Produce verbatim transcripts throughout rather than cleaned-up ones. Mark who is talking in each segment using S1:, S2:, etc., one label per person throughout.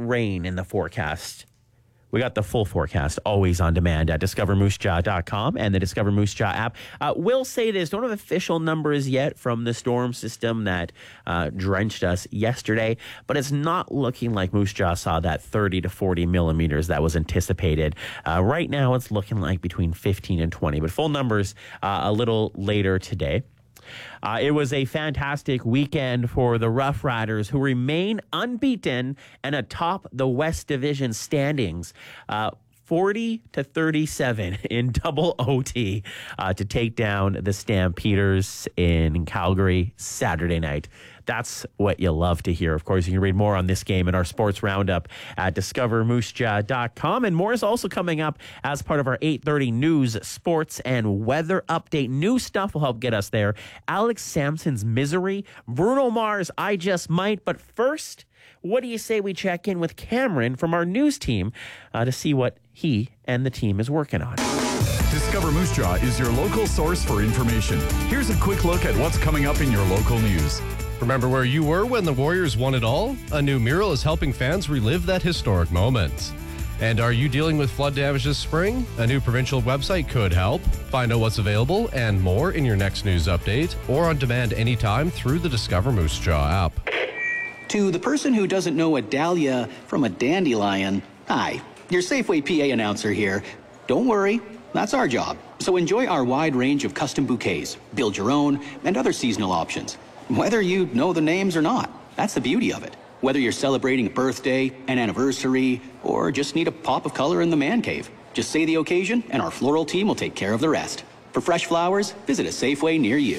S1: rain in the forecast. We got the full forecast always on demand at discover moose jaw dot com and the Discover Moose Jaw app. Uh, we'll say this, don't have official numbers yet from the storm system that uh, drenched us yesterday, but it's not looking like Moose Jaw saw that thirty to forty millimeters that was anticipated. Uh, right now, it's looking like between fifteen and twenty, but full numbers uh, a little later today. Uh, it was a fantastic weekend for the Rough Riders, who remain unbeaten and atop the West Division standings. Uh, forty to thirty-seven in double O T uh, to take down the Stampeders in Calgary Saturday night. That's what you love to hear. Of course, you can read more on this game in our sports roundup at discover moose jaw dot com. And more is also coming up as part of our eight thirty news, sports, and weather update. New stuff will help get us there. Alex Sampson's Misery, Bruno Mars' I Just Might. But first, what do you say we check in with Cameron from our news team uh, to see what he and the team is working on?
S2: Discover Moose Jaw is your local source for information. Here's a quick look at what's coming up in your local news.
S3: Remember where you were when the Warriors won it all? A new mural is helping fans relive that historic moment. And are you dealing with flood damage this spring? A new provincial website could help. Find out what's available and more in your next news update or on demand anytime through the Discover Moose Jaw app.
S4: To the person who doesn't know a dahlia from a dandelion, hi, your Safeway P A announcer here. Don't worry, that's our job. So enjoy our wide range of custom bouquets, build your own, and other seasonal options. Whether you know the names or not, that's the beauty of it. Whether you're celebrating a birthday, an anniversary, or just need a pop of color in the man cave, just say the occasion and our floral team will take care of the rest. For fresh flowers, visit a Safeway near you.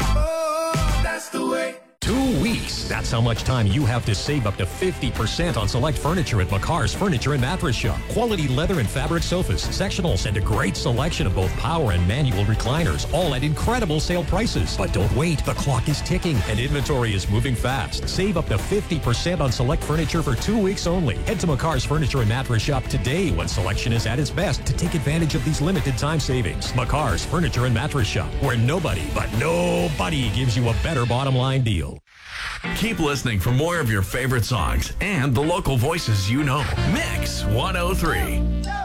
S5: Oh, that's the way.
S6: Two weeks. That's how much time you have to save up to fifty percent on select furniture at Makar's Furniture and Mattress Shop. Quality leather and fabric sofas, sectionals, and a great selection of both power and manual recliners, all at incredible sale prices. But don't wait. The clock is ticking and inventory is moving fast. Save up to fifty percent on select furniture for two weeks only. Head to Makar's Furniture and Mattress Shop today when selection is at its best to take advantage of these limited time savings. Makar's Furniture and Mattress Shop, where nobody, but nobody gives you a better bottom line deal.
S5: Keep listening for more of your favorite songs and the local voices you know. Mix one oh three.